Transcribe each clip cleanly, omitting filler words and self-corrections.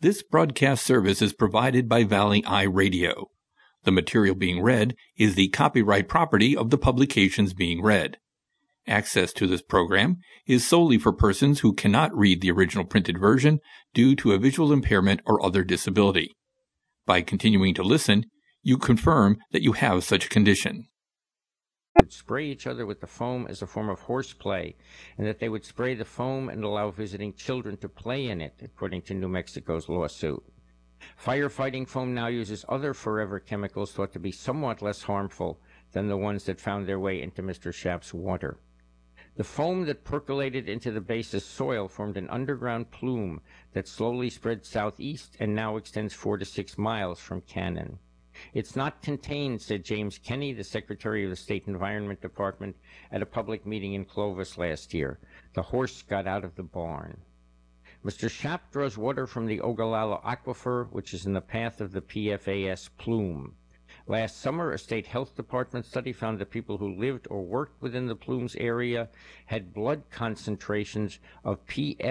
This broadcast service is provided by Valley Eye Radio. The material being read is the copyright property of the publications being read. Access to this program is solely for persons who cannot read the original printed version due to a visual impairment or other disability. By continuing to listen, you confirm that you have such a condition. Would spray each other with the foam as a form of horseplay, and that they would spray the foam and allow visiting children to play in it, according to New Mexico's lawsuit. Firefighting foam now uses other forever chemicals thought to be somewhat less harmful than the ones that found their way into Mr. Schaap's water. The foam that percolated into the base's soil formed an underground plume that slowly spread southeast and now extends 4 to 6 miles from Cannon. "It's not contained," said James Kenney, the Secretary of the State Environment Department, at a public meeting in Clovis last year. "The horse got out of the barn." Mr. Schaap draws water from the Ogallala Aquifer, which is in the path of the PFAS plume. Last summer, a state health department study found that people who lived or worked within the plume's area had blood concentrations of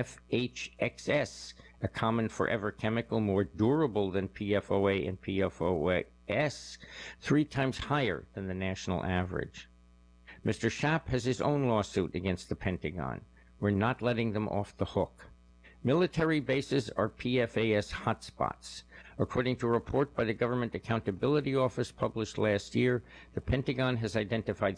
PFHXS, a common forever chemical more durable than PFOA and PFOS, 3 times higher than the national average. Mr. Schaap has his own lawsuit against the Pentagon. We're not letting them off the hook. Military bases are PFAS hotspots. According to a report by the Government Accountability Office published last year, the Pentagon has identified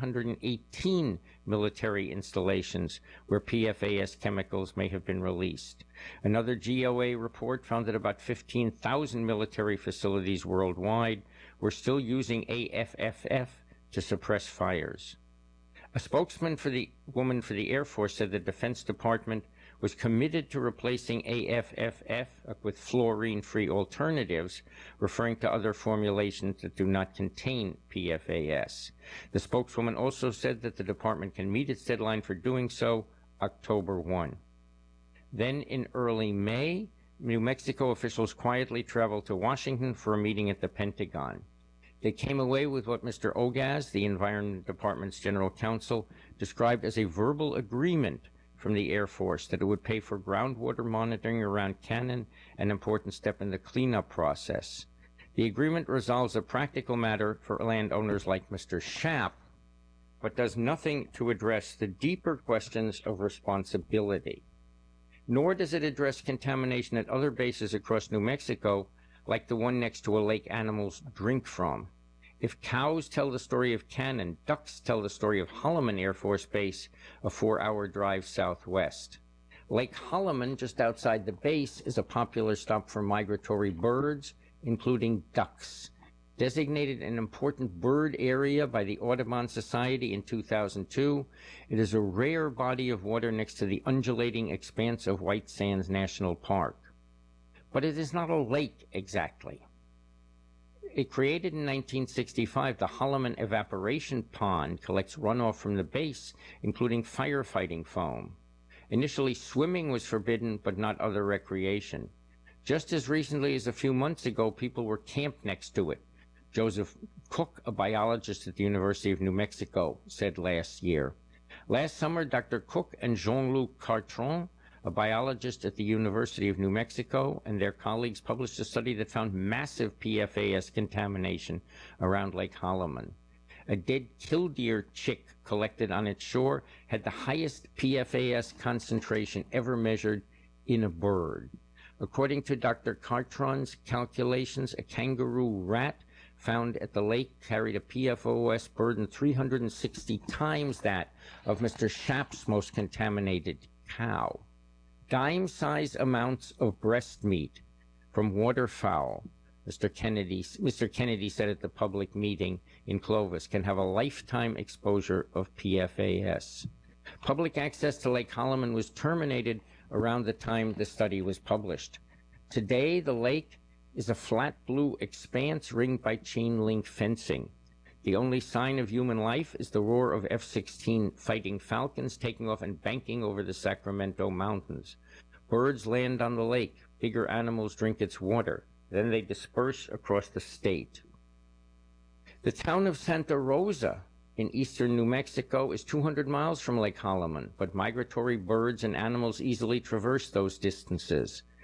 718 military installations where PFAS chemicals may have been released. Another GOA report found that about 15,000 military facilities worldwide were still using AFFF to suppress fires. A spokesman for the Air Force said the Defense Department was committed to replacing AFFF with fluorine-free alternatives, referring to other formulations that do not contain PFAS. The spokeswoman also said that the department can meet its deadline for doing so, October 1. Then in early May, New Mexico officials quietly traveled to Washington for a meeting at the Pentagon. They came away with what Mr. Ogaz, the Environment Department's general counsel, described as a verbal agreement from the Air Force that it would pay for groundwater monitoring around Cannon, an important step in the cleanup process. The agreement resolves a practical matter for landowners like Mr. Schaap, but does nothing to address the deeper questions of responsibility. Nor does it address contamination at other bases across New Mexico, like the one next to a lake animals drink from. If cows tell the story of Cannon, ducks tell the story of Holloman Air Force Base, a 4-hour drive southwest. Lake Holloman, just outside the base, is a popular stop for migratory birds, including ducks. Designated an important bird area by the Audubon Society in 2002, it is a rare body of water next to the undulating expanse of White Sands National Park. But it is not a lake exactly. It created in 1965, the Holloman Evaporation Pond collects runoff from the base, including firefighting foam. Initially, swimming was forbidden, but not other recreation. Just as recently as a few months ago, people were camped next to it. Joseph Cook, a biologist at the University of New Mexico, said last year. Last summer, Dr. Cook and Jean-Luc Cartron, a biologist at the University of New Mexico, and their colleagues published a study that found massive PFAS contamination around Lake Holloman. A dead killdeer chick collected on its shore had the highest PFAS concentration ever measured in a bird. According to Dr. Cartron's calculations, a kangaroo rat found at the lake carried a PFOS burden 360 times that of Mr. Schaap's most contaminated cow. Dime-sized amounts of breast meat from waterfowl, Mr. Kennedy said at the public meeting in Clovis, can have a lifetime exposure of PFAS. Public access to Lake Holloman was terminated around the time the study was published. Today, the lake is a flat blue expanse ringed by chain-link fencing. The only sign of human life is the roar of F-16 Fighting Falcons taking off and banking over the Sacramento Mountains. Birds land on the lake. Bigger animals drink its water. Then they disperse across the state. The town of Santa Rosa in eastern New Mexico is 200 miles from Lake Holloman, but migratory birds and animals easily traverse those distances.